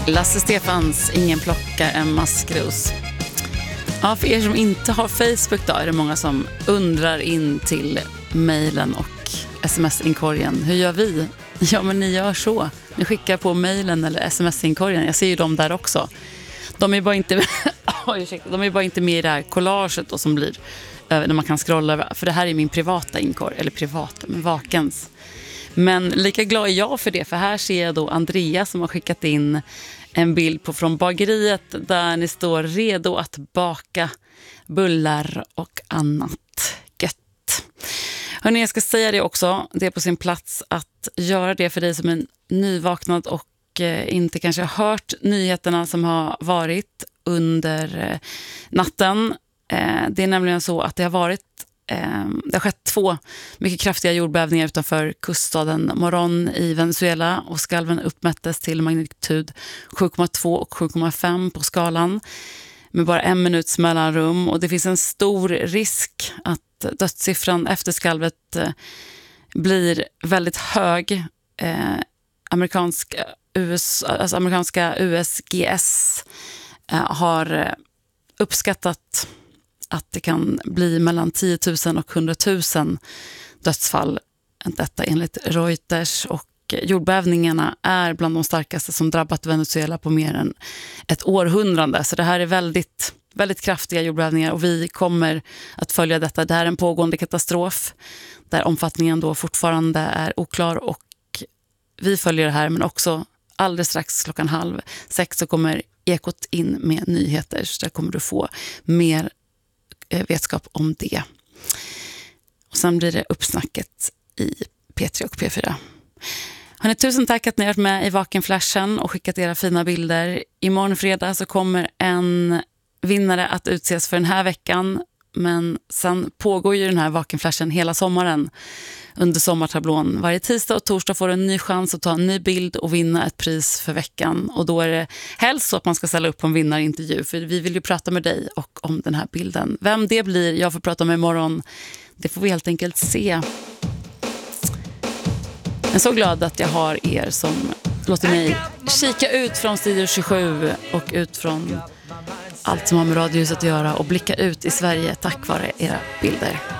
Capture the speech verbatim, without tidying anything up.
Lasse Stefans Ingen plockar en maskros. Ja, för er som inte har Facebook då är det många som undrar in till mejlen och sms-inkorgen. Hur gör vi? Ja, men ni gör så. Ni skickar på mejlen eller sms-inkorgen. Jag ser ju dem där också. De är bara inte Oj, ursäkta. De är bara inte med i det här collaget då, som blir när man kan scrolla över. För det här är min privata inkorg. Eller privata, men Vakens. Men lika glad är jag för det. För här ser jag då Andrea som har skickat in en bild på från bageriet där ni står redo att baka bullar och annat gött. Hörrni, jag ska säga det också. Det är på sin plats att göra det för dig som är nyvaknad och eh, inte kanske har hört nyheterna som har varit under eh, natten. Eh, det är nämligen så att det har varit eh, det har skett två mycket kraftiga jordbävningar utanför kuststaden Morón i Venezuela och skalven uppmättes till magnitud sju komma två och sju komma fem på skalan med bara en minuts mellanrum, och det finns en stor risk att dödssiffran efter skalvet eh, blir väldigt hög. Eh, amerikanska, U S, alltså amerikanska U S G S eh, har uppskattat att det kan bli mellan tio tusen och hundra tusen dödsfall. Detta enligt Reuters, och jordbävningarna är bland de starkaste som drabbat Venezuela på mer än ett århundrade. Så det här är väldigt, väldigt kraftiga jordbävningar och vi kommer att följa detta. Det här är en pågående katastrof där omfattningen då fortfarande är oklar, och vi följer det här, men också alldeles strax klockan halv sex så kommer Ekot in med nyheter, så där kommer du få mer vetskap om det. Och sen blir det uppsnacket i P tre och P fyra. Hörrni, tusen tack att ni har varit med i Vakenflashen och skickat era fina bilder. Imorgon fredag så kommer en vinnare att utses för den här veckan, men sen pågår ju den här Vakenflashen hela sommaren under sommartablån. Varje tisdag och torsdag får du en ny chans att ta en ny bild och vinna ett pris för veckan. Och då är det helst så att man ska ställa upp på en vinnarintervju, för vi vill ju prata med dig och om den här bilden. Vem det blir, jag får prata med imorgon. Det får vi helt enkelt se. Jag är så glad att jag har er som låter mig kika ut från Studio tjugosju och ut från allt som har med Radiohuset att göra och blicka ut i Sverige tack vare era bilder.